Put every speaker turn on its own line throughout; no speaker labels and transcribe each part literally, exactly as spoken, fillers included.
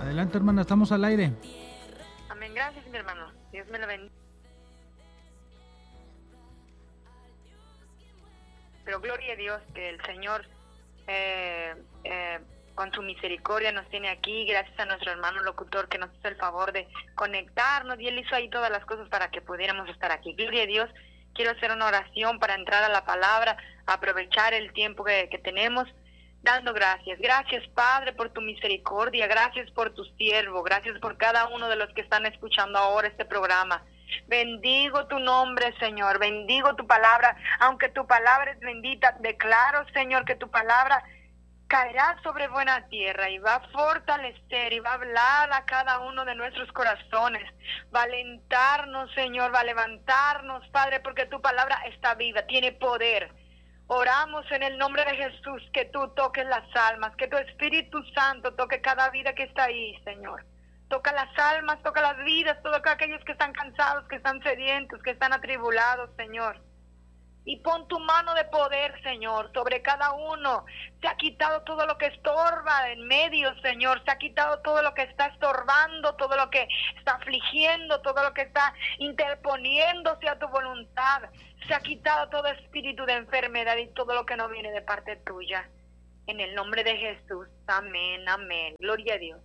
Adelante, hermana, estamos al aire.
Amén, gracias, mi hermano. Dios me lo bendiga. Pero gloria a Dios que el Señor eh, eh, con su misericordia nos tiene aquí, gracias a nuestro hermano locutor que nos hizo el favor de conectarnos, y él hizo ahí todas las cosas para que pudiéramos estar aquí. Gloria a Dios. Quiero hacer una oración para entrar a la palabra, aprovechar el tiempo que, que tenemos, dando gracias. Gracias, Padre, por tu misericordia, gracias por tu siervo, gracias por cada uno de los que están escuchando ahora este programa. Bendigo tu nombre, Señor, bendigo tu palabra, aunque tu palabra es bendita, declaro, Señor, que tu palabra caerá sobre buena tierra y va a fortalecer y va a hablar a cada uno de nuestros corazones, va a alentarnos, Señor, va a levantarnos, Padre, porque tu palabra está viva, tiene poder. Oramos en el nombre de Jesús, que tú toques las almas, que tu Espíritu Santo toque cada vida que está ahí, Señor. Toca las almas, toca las vidas, toca aquellos que están cansados, que están sedientos, que están atribulados, Señor. Y pon tu mano de poder, Señor, sobre cada uno. Se ha quitado todo lo que estorba en medio, Señor. Se ha quitado todo lo que está estorbando, todo lo que está afligiendo, todo lo que está interponiéndose a tu voluntad. Se ha quitado todo espíritu de enfermedad y todo lo que no viene de parte tuya. En el nombre de Jesús. Amén, amén. Gloria a Dios.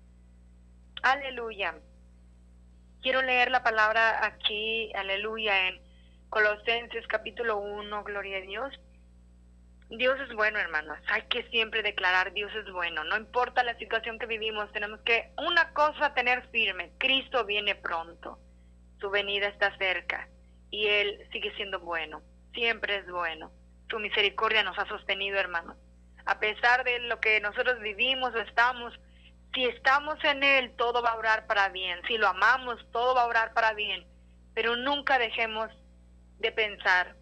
Aleluya. Quiero leer la palabra aquí, aleluya, en Colosenses capítulo uno, gloria a Dios. Dios es bueno, hermanos. Hay que siempre declarar Dios es bueno. No importa la situación que vivimos, tenemos que una cosa tener firme. Cristo viene pronto. Su venida está cerca. Y Él sigue siendo bueno. Siempre es bueno. Su misericordia nos ha sostenido, hermanos. A pesar de lo que nosotros vivimos o estamos, si estamos en Él, todo va a obrar para bien. Si lo amamos, todo va a obrar para bien. Pero nunca dejemos de pensar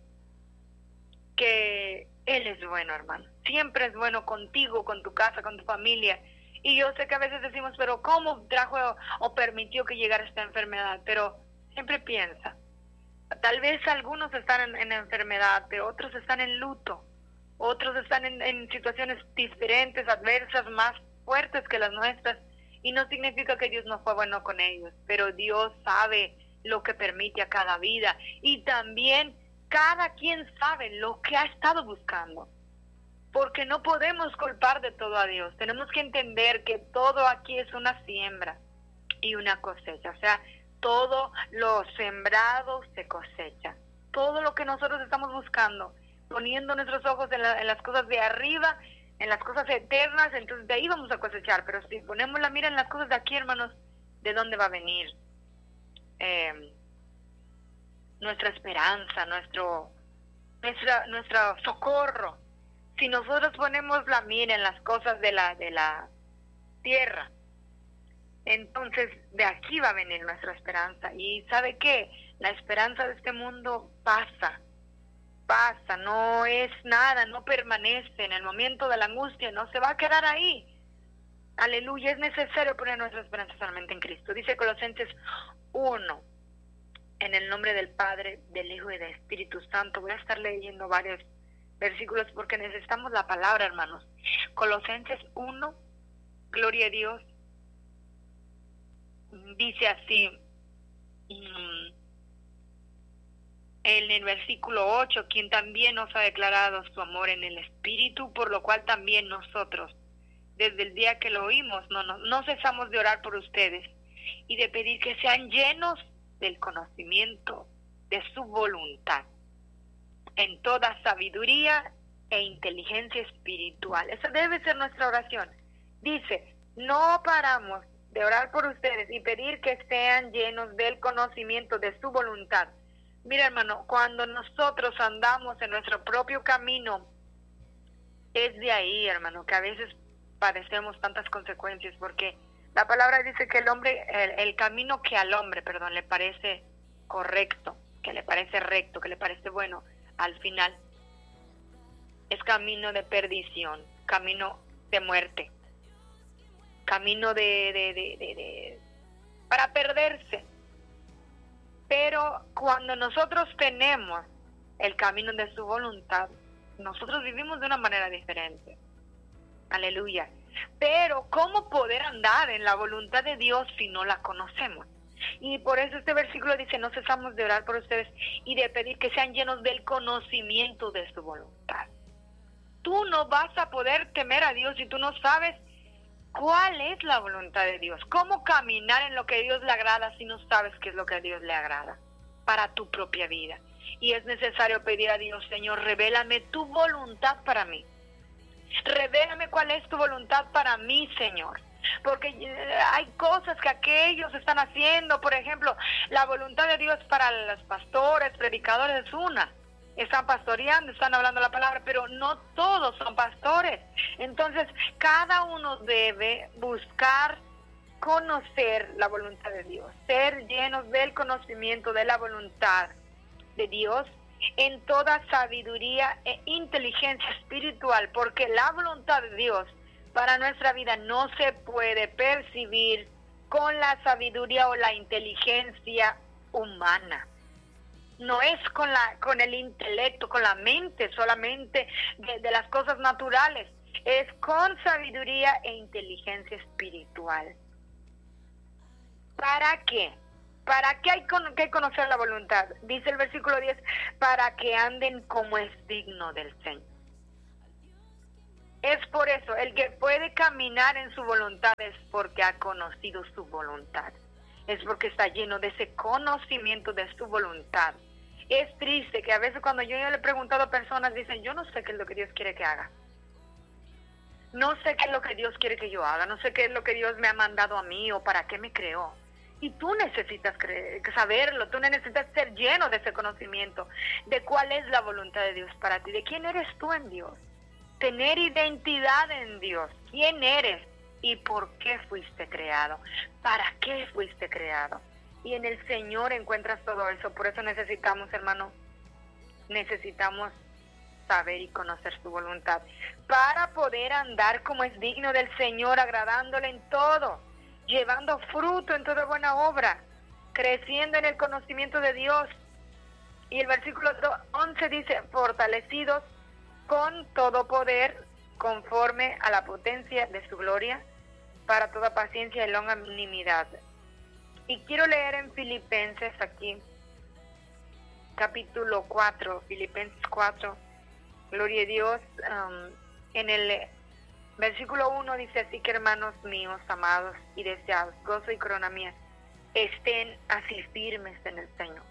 que Él es bueno, hermano. Siempre es bueno contigo, con tu casa, con tu familia. Y yo sé que a veces decimos, pero ¿cómo trajo o permitió que llegara esta enfermedad? Pero siempre piensa, tal vez algunos están en, en enfermedad, pero otros están en luto. Otros están en, en situaciones diferentes, adversas, más fuertes que las nuestras. Y no significa que Dios no fue bueno con ellos, pero Dios sabe lo que permite a cada vida, y también cada quien sabe lo que ha estado buscando, porque no podemos culpar de todo a Dios. Tenemos que entender que todo aquí es una siembra y una cosecha, o sea, todo lo sembrado se cosecha. Todo lo que nosotros estamos buscando, poniendo nuestros ojos en, la, en las cosas de arriba, en las cosas eternas, entonces de ahí vamos a cosechar. Pero si ponemos la mira en las cosas de aquí, hermanos, ¿de dónde va a venir Eh, nuestra esperanza, nuestro nuestra nuestro socorro? Si nosotros ponemos la mira en las cosas de la de la tierra, entonces de aquí va a venir nuestra esperanza. Y ¿sabe qué? La esperanza de este mundo pasa, pasa, no es nada, no permanece. En el momento de la angustia no se va a quedar ahí. Aleluya, es necesario poner nuestra esperanza solamente en Cristo. Dice Colosenses uno, en el nombre del Padre, del Hijo y del Espíritu Santo. Voy a estar leyendo varios versículos porque necesitamos la palabra, hermanos. Colosenses uno, gloria a Dios, dice así, en el versículo ocho, quien también nos ha declarado su amor en el Espíritu, por lo cual también nosotros, desde el día que lo oímos, no, no, no cesamos de orar por ustedes y de pedir que sean llenos del conocimiento de su voluntad, en toda sabiduría e inteligencia espiritual. Esa debe ser nuestra oración. Dice, no paramos de orar por ustedes y pedir que sean llenos del conocimiento de su voluntad. Mira, hermano, cuando nosotros andamos en nuestro propio camino, es de ahí, hermano, que a veces padecemos tantas consecuencias, porque la palabra dice que el hombre, el, el camino que al hombre, perdón, le parece correcto, que le parece recto, que le parece bueno, al final es camino de perdición, camino de muerte, camino de, de, de, de, de para perderse. Pero cuando nosotros tenemos el camino de su voluntad, nosotros vivimos de una manera diferente. Aleluya. Pero ¿cómo poder andar en la voluntad de Dios si no la conocemos? Y por eso este versículo dice, no cesamos de orar por ustedes y de pedir que sean llenos del conocimiento de su voluntad. Tú no vas a poder temer a Dios si tú no sabes cuál es la voluntad de Dios. ¿Cómo caminar en lo que a Dios le agrada si no sabes qué es lo que a Dios le agrada para tu propia vida? Y es necesario pedir a Dios, Señor, revélame tu voluntad para mí. Revélame cuál es tu voluntad para mí, Señor. Porque hay cosas que aquellos están haciendo. Por ejemplo, la voluntad de Dios para los pastores, predicadores es una. Están pastoreando, están hablando la palabra, pero no todos son pastores. Entonces, cada uno debe buscar conocer la voluntad de Dios, ser llenos del conocimiento de la voluntad de Dios en toda sabiduría e inteligencia espiritual, porque la voluntad de Dios para nuestra vida no se puede percibir con la sabiduría o la inteligencia humana. No es con la con el intelecto, con la mente solamente de, de las cosas naturales, es con sabiduría e inteligencia espiritual. ¿Para qué? ¿Para qué hay con, que conocer la voluntad? Dice el versículo diez, para que anden como es digno del Señor. Es por eso, el que puede caminar en su voluntad es porque ha conocido su voluntad. Es porque está lleno de ese conocimiento de su voluntad. Es triste que a veces cuando yo, yo le he preguntado a personas, dicen, yo no sé qué es lo que Dios quiere que haga. No sé qué es lo que Dios quiere que yo haga. No sé qué es lo que Dios me ha mandado a mí o para qué me creó. Y tú necesitas creer, saberlo, tú necesitas ser lleno de ese conocimiento, de cuál es la voluntad de Dios para ti, de quién eres tú en Dios. Tener identidad en Dios, quién eres y por qué fuiste creado, para qué fuiste creado. Y en el Señor encuentras todo eso. Por eso necesitamos, hermano, necesitamos saber y conocer su voluntad, para poder andar como es digno del Señor, agradándole en todo, llevando fruto en toda buena obra, creciendo en el conocimiento de Dios. Y el versículo once dice, fortalecidos con todo poder, conforme a la potencia de su gloria, para toda paciencia y longanimidad. Y quiero leer en Filipenses aquí, capítulo cuatro, Filipenses cuatro, gloria a Dios, um, en el versículo uno dice, así que hermanos míos, amados y deseados, gozo y corona mía, estén así firmes en el Señor.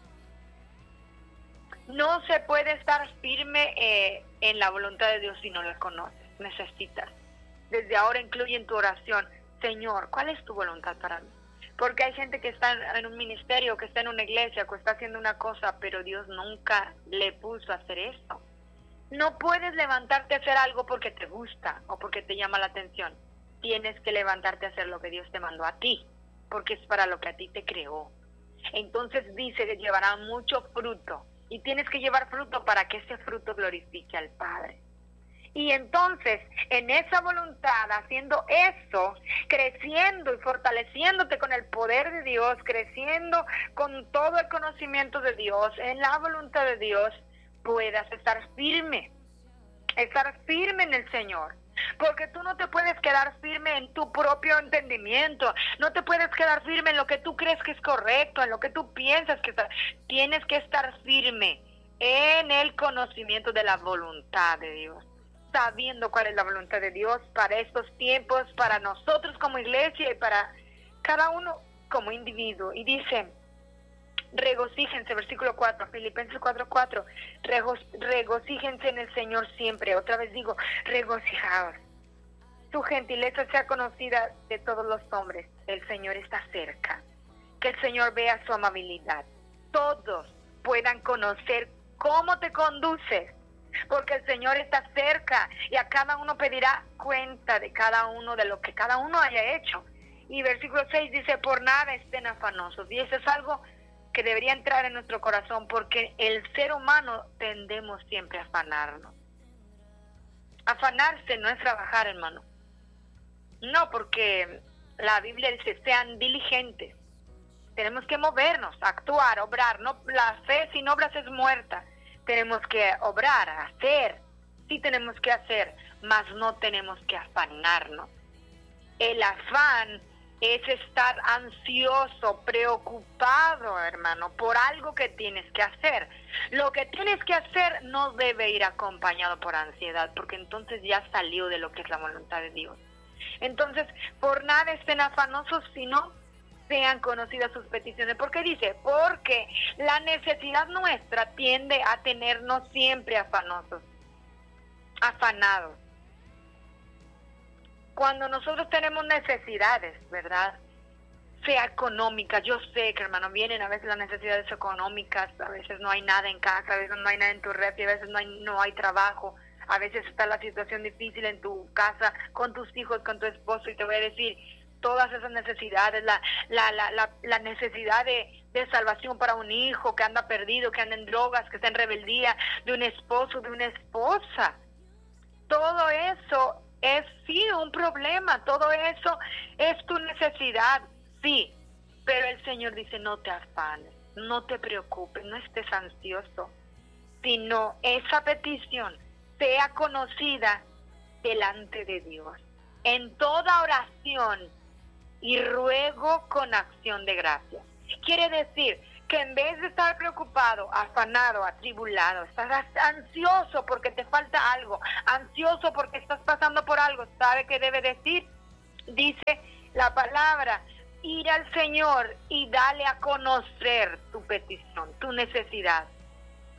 No se puede estar firme eh, en la voluntad de Dios si no la conoces. Necesitas. Desde ahora incluye en tu oración, Señor, ¿cuál es tu voluntad para mí? Porque hay gente que está en un ministerio, que está en una iglesia, que está haciendo una cosa, pero Dios nunca le puso a hacer eso. No puedes levantarte a hacer algo porque te gusta o porque te llama la atención. Tienes que levantarte a hacer lo que Dios te mandó a ti, porque es para lo que a ti te creó. Entonces dice que llevará mucho fruto. Y tienes que llevar fruto para que ese fruto glorifique al Padre. Y entonces, en esa voluntad, haciendo eso, creciendo y fortaleciéndote con el poder de Dios, creciendo con todo el conocimiento de Dios, en la voluntad de Dios, puedas estar firme, estar firme en el Señor. Porque tú no te puedes quedar firme en tu propio entendimiento, no te puedes quedar firme en lo que tú crees que es correcto, en lo que tú piensas que está. Tienes que estar firme en el conocimiento de la voluntad de Dios, sabiendo cuál es la voluntad de Dios para estos tiempos, para nosotros como iglesia y para cada uno como individuo. Y dice, regocíjense, versículo cuatro, Filipenses cuatro, cuatro, regocíjense en el Señor siempre. Otra vez digo, regocijaos. Su gentileza sea conocida de todos los hombres. El Señor está cerca. Que el Señor vea su amabilidad. Todos puedan conocer cómo te conduces, porque el Señor está cerca y a cada uno pedirá cuenta de cada uno, de lo que cada uno haya hecho. Y versículo seis dice, por nada estén afanosos. Y eso es algo que debería entrar en nuestro corazón, porque el ser humano tendemos siempre a afanarnos. Afanarse no es trabajar, hermano. No, porque la Biblia dice, sean diligentes. Tenemos que movernos, actuar, obrar. No, la fe sin obras es muerta. Tenemos que obrar, hacer. Sí tenemos que hacer. mas no tenemos que afanarnos. El afán es estar ansioso, preocupado, hermano, por algo que tienes que hacer. Lo que tienes que hacer no debe ir acompañado por ansiedad, porque entonces ya salió de lo que es la voluntad de Dios. Entonces, por nada estén afanosos, sino sean conocidas sus peticiones. ¿Por qué dice? Porque la necesidad nuestra tiende a tenernos siempre afanosos, afanados. Cuando nosotros tenemos necesidades, ¿verdad? Sea económicas, yo sé que, hermano, vienen a veces las necesidades económicas, a veces no hay nada en casa, a veces no hay nada en tu refri, a veces no hay, no hay trabajo, a veces está la situación difícil en tu casa, con tus hijos, con tu esposo, y te voy a decir, todas esas necesidades, la, la, la, la, la necesidad de, de salvación para un hijo que anda perdido, que anda en drogas, que está en rebeldía, de un esposo, de una esposa, todo eso es sí un problema, todo eso es tu necesidad, sí, pero el Señor dice, no te afanes, no te preocupes, no estés ansioso, sino esa petición sea conocida delante de Dios, en toda oración y ruego con acción de gracias. Quiere decir que en vez de estar preocupado, afanado, atribulado, estás ansioso porque te falta algo, ansioso porque estás pasando por algo, ¿sabe qué debe decir? Dice la palabra, ir al Señor y dale a conocer tu petición, tu necesidad.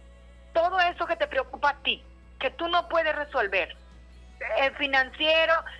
Todo eso que te preocupa a ti, que tú no puedes resolver, el financiero,